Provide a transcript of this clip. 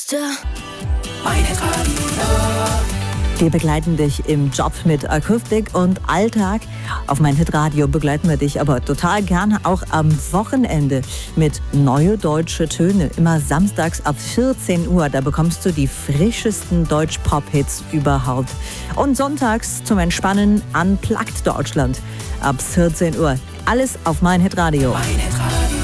Wir begleiten dich im Job mit Akustik und Alltag. Auf mein Hitradio begleiten wir dich aber total gerne auch am Wochenende mit Neue Deutsche Töne. Immer samstags ab 14 Uhr, da bekommst du die frischesten Deutsch-Pop-Hits überhaupt. Und sonntags zum Entspannen Unplugged Deutschland ab 14 Uhr. Alles auf mein Hitradio. Mein Hitradio.